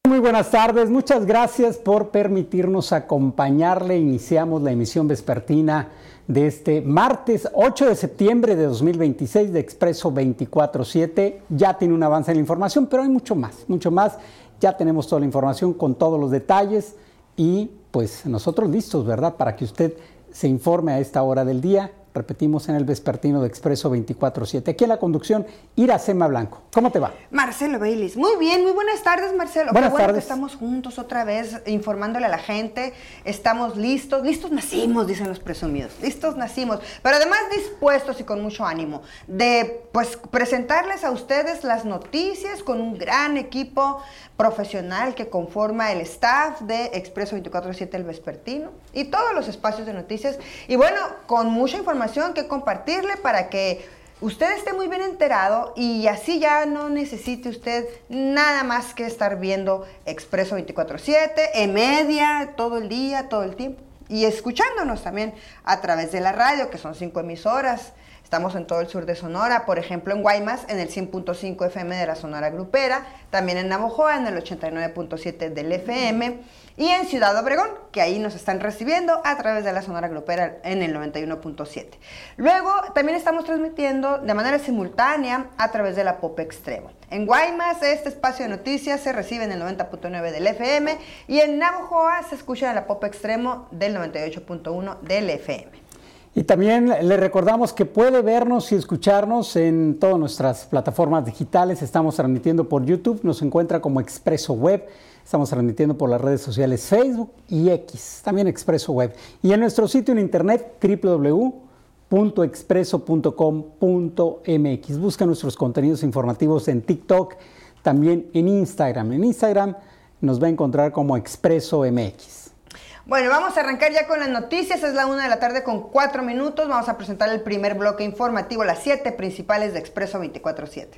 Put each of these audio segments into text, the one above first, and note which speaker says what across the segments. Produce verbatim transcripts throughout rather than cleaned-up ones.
Speaker 1: Muy buenas tardes, muchas gracias por permitirnos acompañarle. Iniciamos la emisión vespertina de este martes ocho de septiembre de dos mil veintiséis de Expreso veinticuatro siete. Ya tiene un avance en la información, pero hay mucho más, mucho más. Ya tenemos toda la información con todos los detalles y pues nosotros listos, ¿verdad? Para que usted se informe a esta hora del día. Repetimos en el vespertino de Expreso veinticuatro siete. Aquí en la conducción, Iracema Blanco. ¿Cómo te va?
Speaker 2: Marcelo Baylis. Muy bien, muy buenas tardes, Marcelo.
Speaker 1: Buenas
Speaker 2: Qué bueno
Speaker 1: tardes.
Speaker 2: que estamos juntos otra vez informándole a la gente. Estamos listos. Listos nacimos, dicen los presumidos. Listos nacimos. Pero además dispuestos y con mucho ánimo de pues presentarles a ustedes las noticias con un gran equipo profesional que conforma el staff de Expreso veinticuatro siete El Vespertino y todos los espacios de noticias. Y bueno, con mucha información que compartirle para que usted esté muy bien enterado y así ya no necesite usted nada más que estar viendo Expreso veinticuatro siete, en media, todo el día, todo el tiempo. Y escuchándonos también a través de la radio, que son cinco emisoras. Estamos en todo el sur de Sonora, por ejemplo en Guaymas, en el cien punto cinco F M de la Sonora Grupera, también en Navojoa, en el ochenta y nueve punto siete del F M, y en Ciudad Obregón, que ahí nos están recibiendo a través de la Sonora Grupera en el noventa y uno punto siete. Luego también estamos transmitiendo de manera simultánea a través de la Pop Extremo. En Guaymas, este espacio de noticias se recibe en el noventa punto nueve del F M, y en Navojoa se escucha en la Pop Extremo del noventa y ocho punto uno del F M.
Speaker 1: Y también le recordamos que puede vernos y escucharnos en todas nuestras plataformas digitales. Estamos transmitiendo por YouTube, nos encuentra como Expreso Web. Estamos transmitiendo por las redes sociales Facebook y X, también Expreso Web. Y en nuestro sitio en internet, doble u doble u doble u punto expreso punto com punto m x. Busca nuestros contenidos informativos en TikTok, también en Instagram. En Instagram nos va a encontrar como Expreso M X.
Speaker 2: Bueno, vamos a arrancar ya con las noticias. Es la una de la tarde con cuatro minutos. Vamos a presentar el primer bloque informativo, las siete principales de Expreso veinticuatro siete.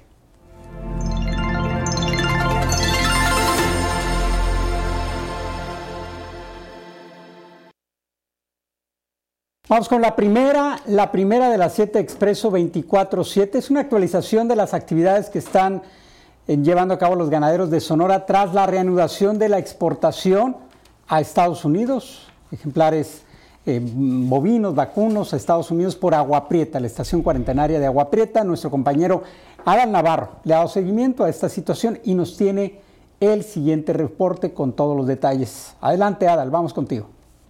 Speaker 1: Vamos con la primera, la primera de las siete Expreso veinticuatro siete. Es una actualización de las actividades que están eh, llevando a cabo los ganaderos de Sonora tras la reanudación de la exportación a Estados Unidos, ejemplares eh, bovinos, vacunos a Estados Unidos por Agua Prieta, la estación cuarentenaria de Agua Prieta. Nuestro compañero Adal Navarro le ha dado seguimiento a esta situación y nos tiene el siguiente reporte con todos los detalles. Adelante, Adal, vamos contigo.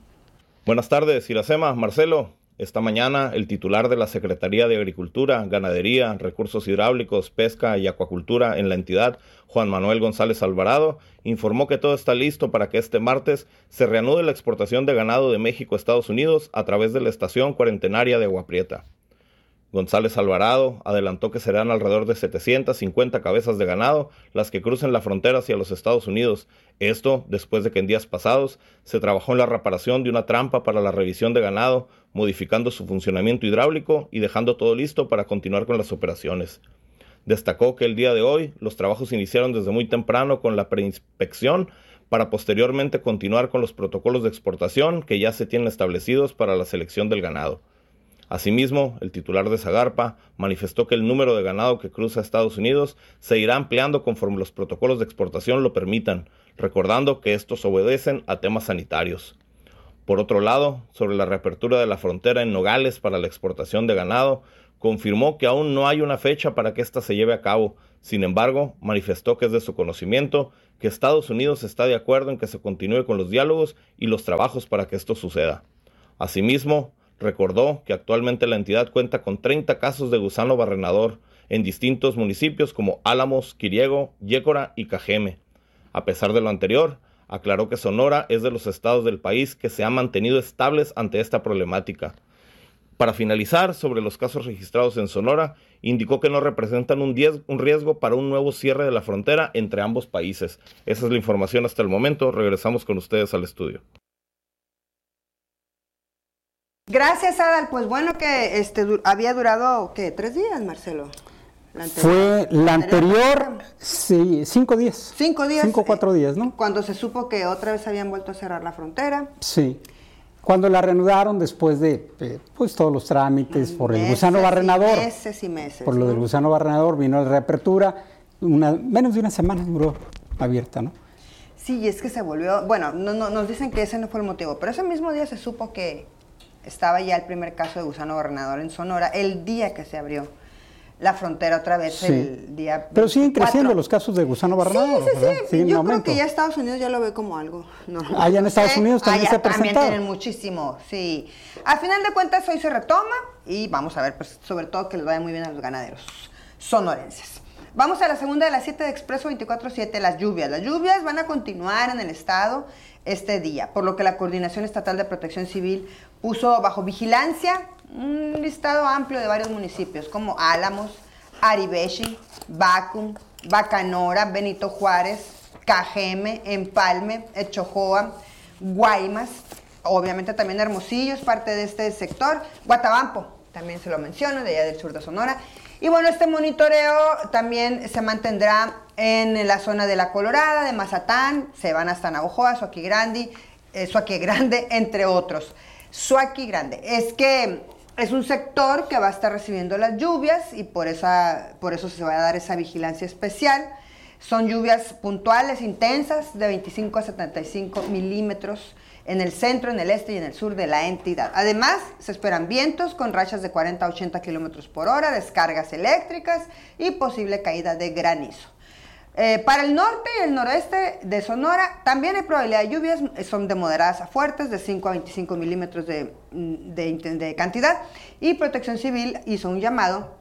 Speaker 3: Buenas tardes, Iracema, Marcelo. Esta mañana, el titular de la Secretaría de Agricultura, Ganadería, Recursos Hidráulicos, Pesca y Acuacultura en la entidad, Juan Manuel González Alvarado, informó que todo está listo para que este martes se reanude la exportación de ganado de México a Estados Unidos a través de la estación cuarentenaria de Agua Prieta. González Alvarado adelantó que serán alrededor de setecientas cincuenta cabezas de ganado las que crucen la frontera hacia los Estados Unidos. Esto después de que en días pasados se trabajó en la reparación de una trampa para la revisión de ganado, modificando su funcionamiento hidráulico y dejando todo listo para continuar con las operaciones. Destacó que el día de hoy los trabajos iniciaron desde muy temprano con la preinspección para posteriormente continuar con los protocolos de exportación que ya se tienen establecidos para la selección del ganado. Asimismo, el titular de Zagarpa manifestó que el número de ganado que cruza a Estados Unidos se irá ampliando conforme los protocolos de exportación lo permitan, recordando que estos obedecen a temas sanitarios. Por otro lado, sobre la reapertura de la frontera en Nogales para la exportación de ganado, confirmó que aún no hay una fecha para que ésta se lleve a cabo. Sin embargo, manifestó que es de su conocimiento que Estados Unidos está de acuerdo en que se continúe con los diálogos y los trabajos para que esto suceda. Asimismo, recordó que actualmente la entidad cuenta con treinta casos de gusano barrenador en distintos municipios como Álamos, Quiriego, Yécora y Cajeme. A pesar de lo anterior, aclaró que Sonora es de los estados del país que se han mantenido estables ante esta problemática. Para finalizar, sobre los casos registrados en Sonora, indicó que no representan un, diez, un riesgo para un nuevo cierre de la frontera entre ambos países. Esa es la información hasta el momento. Regresamos con ustedes al estudio.
Speaker 2: Gracias, Adal. Pues bueno que este du- había durado, ¿qué? ¿Tres días, Marcelo?
Speaker 1: La Fue la anterior, sí, cinco días.
Speaker 2: Cinco días.
Speaker 1: Cinco, cuatro días, ¿no?
Speaker 2: Cuando se supo que otra vez habían vuelto a cerrar la frontera.
Speaker 1: Sí. Cuando la reanudaron después de eh, pues todos los trámites por el
Speaker 2: meses
Speaker 1: gusano barrenador.
Speaker 2: Y meses y meses.
Speaker 1: Por lo
Speaker 2: ¿no?
Speaker 1: del gusano barrenador vino la reapertura. Una, menos de una semana duró abierta, ¿no?
Speaker 2: Sí, es que se volvió, bueno, no, no, nos dicen que ese no fue el motivo, pero ese mismo día se supo que estaba ya el primer caso de gusano gobernador en Sonora, el día que se abrió la frontera otra vez, sí. el día veinticuatro.
Speaker 1: Pero siguen creciendo los casos de gusano gobernador.
Speaker 2: Sí, sí, sí.
Speaker 1: Siguen
Speaker 2: Yo
Speaker 1: en
Speaker 2: creo
Speaker 1: aumento.
Speaker 2: que ya Estados Unidos ya lo ve como algo normal.
Speaker 1: Allá en Estados Unidos también
Speaker 2: Allá
Speaker 1: se ha presentado.
Speaker 2: También tienen muchísimo, sí. Al final de cuentas hoy se retoma y vamos a ver, pues sobre todo que les vaya muy bien a los ganaderos sonorenses. Vamos a la segunda de las siete de Expreso veinticuatro siete, las lluvias. Las lluvias van a continuar en el estado este día, por lo que la Coordinación Estatal de Protección Civil puso bajo vigilancia un listado amplio de varios municipios como Álamos, Aribeshi, Bacum, Bacanora, Benito Juárez, Cajeme, Empalme, Echojoa, Guaymas, obviamente también Hermosillo es parte de este sector, Guatabampo, también se lo menciono, de allá del sur de Sonora. Y bueno, este monitoreo también se mantendrá en la zona de La Colorada, de Mazatán, se van hasta Navojoa, Suaqui Grande, eh, Suaqui Grande, entre otros. Suaqui Grande, es que es un sector que va a estar recibiendo las lluvias y por, esa, por eso se va a dar esa vigilancia especial. Son lluvias puntuales, intensas, de veinticinco a setenta y cinco milímetros en el centro, en el este y en el sur de la entidad. Además, se esperan vientos con rachas de cuarenta a ochenta kilómetros por hora, descargas eléctricas y posible caída de granizo. Eh, para el norte y el noroeste de Sonora también hay probabilidad de lluvias, son de moderadas a fuertes, de cinco a veinticinco milímetros de, de, de cantidad, y Protección Civil hizo un llamado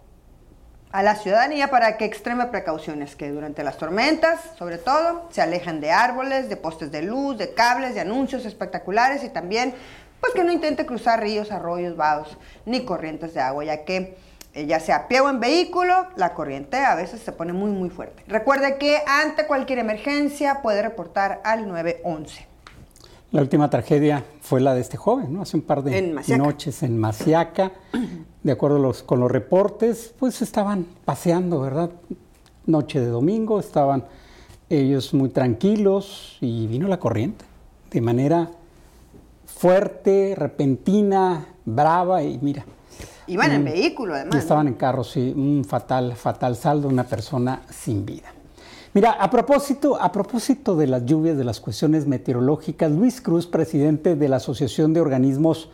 Speaker 2: a la ciudadanía para que extreme precauciones, que durante las tormentas, sobre todo, se alejan de árboles, de postes de luz, de cables, de anuncios espectaculares y también, pues que no intente cruzar ríos, arroyos, vados, ni corrientes de agua, ya que eh, ya sea a pie o en vehículo, la corriente a veces se pone muy, muy fuerte. Recuerde que ante cualquier emergencia puede reportar al nueve once.
Speaker 1: La última tragedia fue la de este joven, ¿no? Hace un par de
Speaker 2: en
Speaker 1: noches en Maciaca. De acuerdo a los, con los reportes, pues estaban paseando, ¿verdad? Noche de domingo, estaban ellos muy tranquilos y vino la corriente de manera fuerte, repentina, brava y mira.
Speaker 2: Iban
Speaker 1: um,
Speaker 2: en vehículo, además.
Speaker 1: Y estaban
Speaker 2: ¿no?
Speaker 1: en carro, sí, un fatal, fatal saldo, una persona sin vida. Mira, a propósito, a propósito de las lluvias, de las cuestiones meteorológicas, Luis Cruz, presidente de la Asociación de Organismos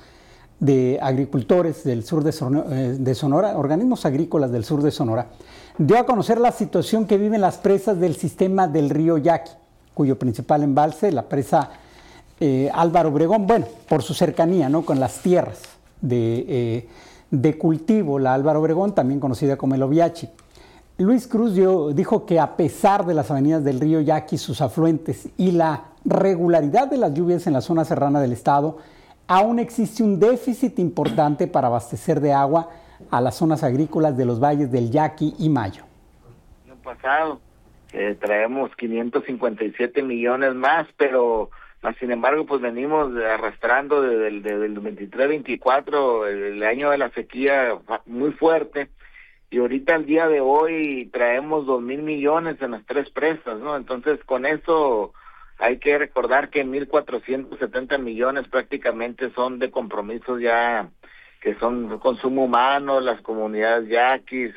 Speaker 1: de Agricultores del Sur de Sonora, de Sonora, organismos agrícolas del sur de Sonora, dio a conocer la situación que viven las presas del sistema del río Yaqui, cuyo principal embalse, la presa eh, Álvaro Obregón, bueno, por su cercanía, ¿no?, con las tierras de, eh, de cultivo, la Álvaro Obregón, también conocida como el Oviachi. Luis Cruz dio, dijo que a pesar de las avenidas del río Yaqui, sus afluentes y la regularidad de las lluvias en la zona serrana del estado, aún existe un déficit importante para abastecer de agua a las zonas agrícolas de los valles del Yaqui y Mayo.
Speaker 4: El año pasado eh, traemos quinientos cincuenta y siete millones más, pero sin embargo pues venimos arrastrando desde el, desde el veintitrés veinticuatro, el año de la sequía muy fuerte, y ahorita al día de hoy traemos dos mil millones en las tres presas, ¿no? Entonces con eso hay que recordar que mil cuatrocientos setenta millones prácticamente son de compromisos ya que son consumo humano, las comunidades yaquis,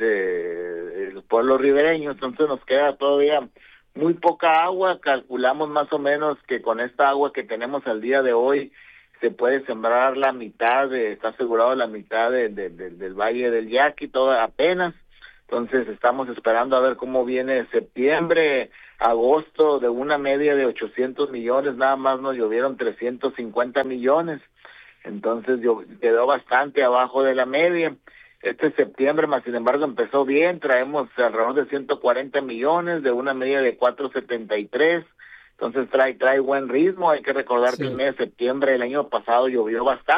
Speaker 4: eh, los pueblos ribereños. Entonces nos queda todavía muy poca agua. Calculamos más o menos que con esta agua que tenemos al día de hoy se puede sembrar la mitad, de, está asegurado la mitad de, de, de, del Valle del Yaqui, toda apenas. Entonces estamos esperando a ver cómo viene septiembre, agosto, de una media de ochocientos millones, nada más nos llovieron trescientos cincuenta millones. Entonces yo, quedó bastante abajo de la media. Este septiembre, más sin embargo, empezó bien, traemos alrededor de ciento cuarenta millones, de una media de cuatrocientos setenta y tres. Entonces trae trae buen ritmo. Hay que recordar sí. que el mes de septiembre del año pasado llovió bastante.